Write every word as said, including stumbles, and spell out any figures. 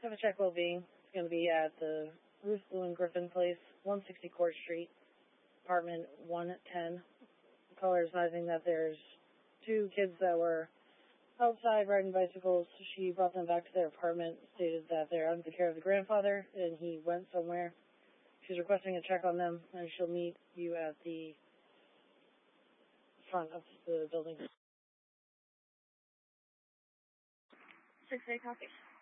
Have a check well-being. It's going to be at the Ruth Lewin Griffin Place, one sixty Court Street, apartment one ten. The caller is advising that there's two kids that were outside riding bicycles. She brought them back to their apartment, stated that they're under the care of the grandfather, and he went somewhere. She's requesting a check on them, and she'll meet you at the front of the building. six A copy.